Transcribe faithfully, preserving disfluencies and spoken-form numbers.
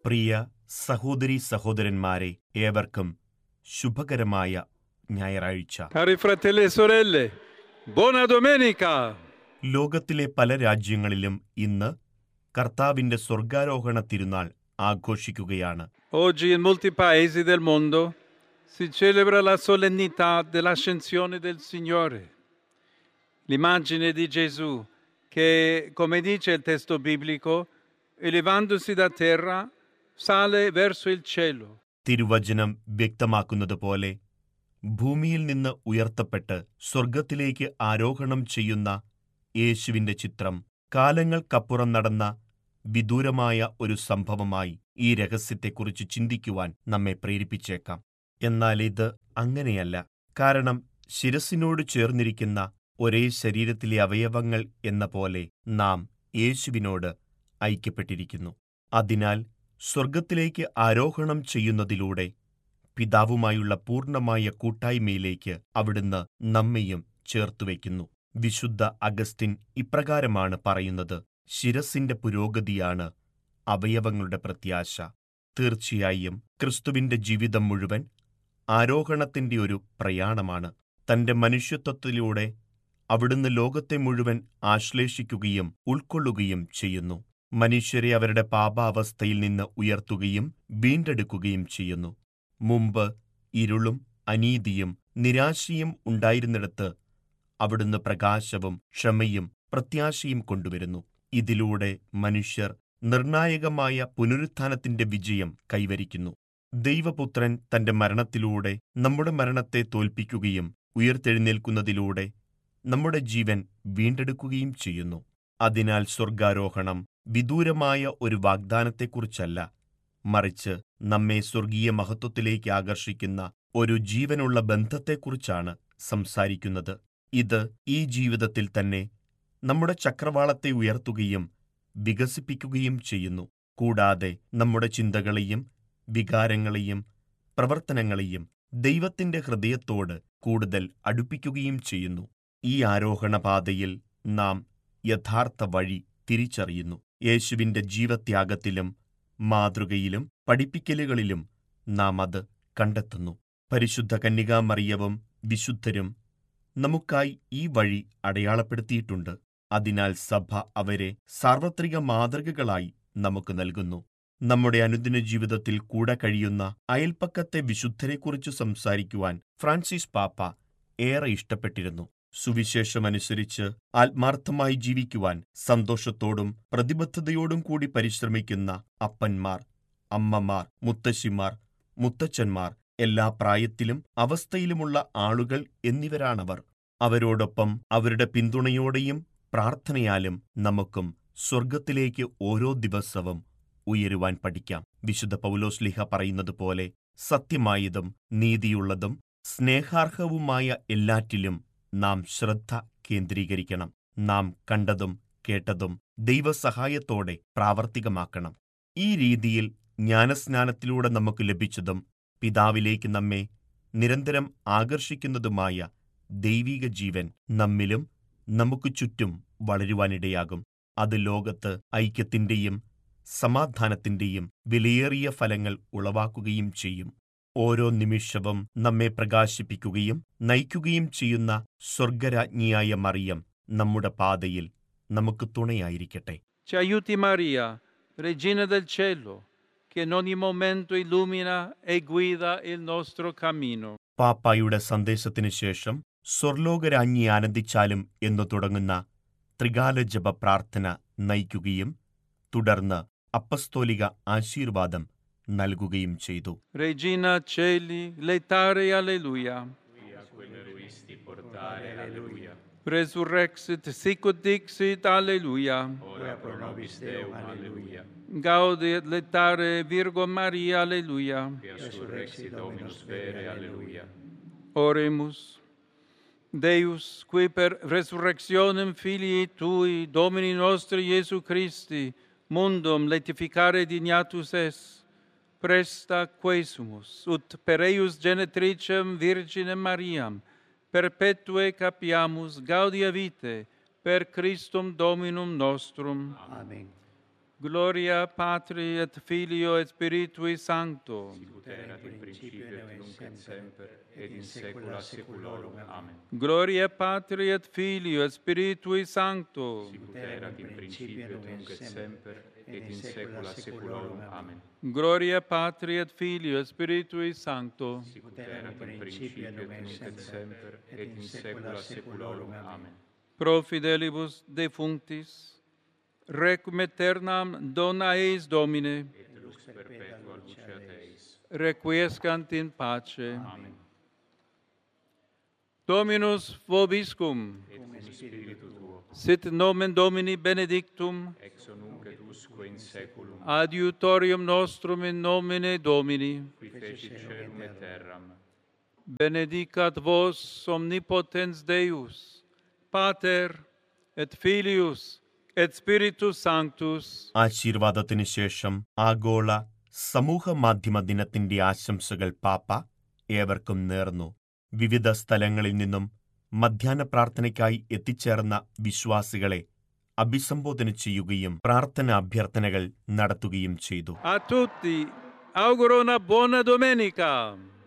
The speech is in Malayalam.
പ്രിയ സഹോദരീ സഹോദരന്മാരെ, ഏവർക്കും ശുഭകരമായ ഞായറാഴ്ച. Cari fratelli e sorelle, buona domenica. ലോകത്തിലെ പല രാജ്യങ്ങളിലും ഇന്ന് കർത്താവിന്റെ സ്വർഗാരോഹണ തിരുനാൾ ആഘോഷിക്കുകയാണ്. Oggi in molti paesi del mondo si celebra la solennità dell'ascensione del Signore. L'immagine di Gesù che, come dice il testo biblico, elevandosi da terra, sale verso il cielo. തിരുവചനം വ്യക്തമാക്കുന്നത് പോലെ ഭൂമിയിൽ നിന്ന് ഉയർത്തപ്പെട്ട് സ്വർഗത്തിലേക്ക് ആരോഹണം ചെയ്യുന്ന യേശുവിന്റെ ചിത്രം കാലങ്ങൾക്കപ്പുറം നടന്ന വിദൂരമായ ഒരു സംഭവമായി ഈ രഹസ്യത്തെക്കുറിച്ച് ചിന്തിക്കുവാൻ നമ്മെ പ്രേരിപ്പിച്ചേക്കാം. എന്നാൽ ഇത് അങ്ങനെയല്ല. കാരണം ശിരസിനോട് ചേർന്നിരിക്കുന്ന ഒരേ ശരീരത്തിലെ അവയവങ്ങൾ എന്ന പോലെ നാം യേശുവിനോട് ഐക്യപ്പെട്ടിരിക്കുന്നു. അതിനാൽ സ്വർഗത്തിലേക്ക് ആരോഹണം ചെയ്യുന്നതിലൂടെ പിതാവുമായുള്ള പൂർണ്ണമായ കൂട്ടായ്മയിലേക്ക് അവിടുന്ന് നമ്മെയും ചേർത്തുവയ്ക്കുന്നു. വിശുദ്ധ അഗസ്റ്റിൻ ഇപ്രകാരമാണ് പറയുന്നത്: ശിരസിന്റെ പുരോഗതിയാണ് അവയവങ്ങളുടെ പ്രത്യാശ. തീർച്ചയായും ക്രിസ്തുവിന്റെ ജീവിതം മുഴുവൻ ആരോഹണത്തിന്റെ ഒരു പ്രയാണമാണ്. തന്റെ മനുഷ്യത്വത്തിലൂടെ അവിടുന്ന് ലോകത്തെ മുഴുവൻ ആശ്ലേഷിക്കുകയും ഉൾക്കൊള്ളുകയും ചെയ്യുന്നു. മനുഷ്യരെ അവരുടെ പാപാവസ്ഥയിൽ നിന്ന് ഉയർത്തുകയും വീണ്ടെടുക്കുകയും ചെയ്യുന്നു. മുമ്പ് ഇരുളും അനീതിയും നിരാശയും ഉണ്ടായിരുന്നിടത്ത് അവിടുന്ന് പ്രകാശവും ക്ഷമയും പ്രത്യാശയും കൊണ്ടുവരുന്നു. ഇതിലൂടെ മനുഷ്യർ നിർണായകമായ പുനരുത്ഥാനത്തിന്റെ വിജയം കൈവരിക്കുന്നു. ദൈവപുത്രൻ തന്റെ മരണത്തിലൂടെ നമ്മുടെ മരണത്തെ തോൽപ്പിക്കുകയും ഉയർത്തെഴുന്നേൽക്കുന്നതിലൂടെ നമ്മുടെ ജീവൻ വീണ്ടെടുക്കുകയും ചെയ്യുന്നു. അതിനാൽ സ്വർഗാരോഹണം വിദൂരമായ ഒരു വാഗ്ദാനത്തെക്കുറിച്ചല്ല, മറിച്ച് നമ്മെ സ്വർഗീയ മഹത്വത്തിലേക്ക് ആകർഷിക്കുന്ന ഒരു ജീവനുള്ള ബന്ധത്തെക്കുറിച്ചാണ് സംസാരിക്കുന്നത്. ഇത് ഈ ജീവിതത്തിൽ തന്നെ നമ്മുടെ ചക്രവാളത്തെ ഉയർത്തുകയും വികസിപ്പിക്കുകയും ചെയ്യുന്നു. കൂടാതെ നമ്മുടെ ചിന്തകളെയും വികാരങ്ങളെയും പ്രവർത്തനങ്ങളെയും ദൈവത്തിന്റെ ഹൃദയത്തോട് കൂടുതൽ അടുപ്പിക്കുകയും ചെയ്യുന്നു. ഈ ആരോഹണപാതയിൽ നാം യഥാർത്ഥ വഴി തിരിച്ചറിയുന്നു. യേശുവിന്റെ ജീവത്യാഗത്തിലും മാതൃകയിലും പഠിപ്പിക്കലുകളിലും നാം അത് കണ്ടെത്തുന്നു. പരിശുദ്ധ കന്യകാമറിയവും വിശുദ്ധരും നമുക്കായി ഈ വഴി അടയാളപ്പെടുത്തിയിട്ടുണ്ട്. അതിനാൽ സഭ അവരെ സാർവത്രിക മാതൃകകളായി നമുക്ക് നൽകുന്നു. നമ്മുടെ അനുദിന ജീവിതത്തിൽ കൂടെ കഴിയുന്ന അയൽപ്പക്കത്തെ വിശുദ്ധരെക്കുറിച്ച് സംസാരിക്കുവാൻ ഫ്രാൻസിസ് പാപ്പ ഏറെ ഇഷ്ടപ്പെട്ടിരുന്നു. സുവിശേഷമനുസരിച്ച് ആത്മാർത്ഥമായി ജീവിക്കുവാൻ സന്തോഷത്തോടും പ്രതിബദ്ധതയോടും കൂടി പരിശ്രമിക്കുന്ന അപ്പന്മാർ, അമ്മമാർ, മുത്തശ്ശിമാർ, മുത്തച്ഛന്മാർ, എല്ലാ പ്രായത്തിലും അവസ്ഥയിലുമുള്ള ആളുകൾ എന്നിവരാണവർ. അവരോടൊപ്പം അവരുടെ പിന്തുണയോടെയും പ്രാർത്ഥനയാലും നമുക്കും സ്വർഗത്തിലേക്ക് ഓരോ ദിവസവും ഉയരുവാൻ പഠിക്കാം. വിശുദ്ധ പൗലോസ്ലീഹ പറയുന്നത് പോലെ സത്യമായതും നീതിയുള്ളതും സ്നേഹാർഹവുമായ എല്ലാറ്റിലും നാം ശ്രദ്ധ കേന്ദ്രീകരിക്കണം. നാം കണ്ടതും കേട്ടതും ദൈവസഹായത്തോടെ പ്രാവർത്തികമാക്കണം. ഈ രീതിയിൽ ജ്ഞാനസ്നാനത്തിലൂടെ നമുക്ക് ലഭിച്ചതും പിതാവിലേക്ക് നമ്മെ നിരന്തരം ആകർഷിക്കുന്നതുമായ ദൈവിക ജീവൻ നമ്മിലും നമുക്ക് ചുറ്റും വളരുവാനിടയാകും. അത് ലോകത്ത് ഐക്യത്തിന്റെയും സമാധാനത്തിന്റെയും വിലയേറിയ ഫലങ്ങൾ ഉളവാക്കുകയും ചെയ്യും. ഓരോ നിമിഷവും നമ്മെ പ്രകാശിപ്പിക്കുകയും നയിക്കുകയും ചെയ്യുന്ന സ്വർഗരാജ്ഞിയായ മറിയം നമ്മുടെ പാതയിൽ നമുക്ക് തുണയായിരിക്കട്ടെ. Ci aiuti Maria, Regina del Cielo, che in ogni momento illumina e guida il nostro cammino. പാപ്പായുടെ സന്ദേശത്തിനു ശേഷം സ്വർലോകരാജ്ഞി ആനന്ദിച്ചാലും എന്നു തുടങ്ങുന്ന ത്രികാല ജപ പ്രാർത്ഥന നയിക്കുകയും തുടർന്ന് അപ്പസ്തോലിക ആശീർവാദം നൽകുകയും ചെയ്തു. Regina Celi, letare alleluia. Resurrexit sicut dixit alleluia. Ora pro nobis Deum alleluia. Gaudet letare Virgo Maria alleluia. Resurrexit Dominus vere alleluia. Oremus. Deus, qui per resurrectionem filii tui, Domini nostri Iesu Christi, mundum laetificare dignatus es, presta quesumus, ut per eius genetricem Virginem Mariam, perpetue capiamus gaudia vitae, per Christum Dominum nostrum. Amen. Gloria Patri et Filio et Spiritui Sancto. Sicut erat in principio et nunc et semper, et in saecula saeculorum. Amen. Gloria Patri et Filio et Spiritui Sancto. Sicut erat in principio et nunc et semper, et in saecula saeculorum. Amen. Gloria Patri et Filio et Spiritui Sancto. Sicut erat in principio et nunc et semper, et in saecula saeculorum. Amen. Pro fidelibus defunctis, requiem aeternam dona eis Domine, Et lux perpetua luceat eis. requiescant in pace. Amen. Dominus vobiscum, Et cum spiritu tuo, sit nomen Domini benedictum, ex nunc et usque in saeculum, adiutorium nostrum in nomine Domini. qui fecit caelum et terram. Benedicat vos omnipotens Deus, Pater et Filius et Spiritus Sanctus. ആശീർവാദത്തിനു ശേഷം ആഗോള സമൂഹ മാധ്യമ ദിനത്തിന്റെ ആശംസകൾ പാപ്പ ഏവർക്കും നേർന്നു. വിവിധ സ്ഥലങ്ങളിൽ നിന്നും മധ്യാഹ്ന പ്രാർത്ഥനയ്ക്കായി എത്തിച്ചേർന്ന വിശ്വാസികളെ അഭിസംബോധന ചെയ്യുകയും പ്രാർത്ഥന അഭ്യർത്ഥനകൾ നടത്തുകയും ചെയ്തു. A tutti auguro una buona domenica.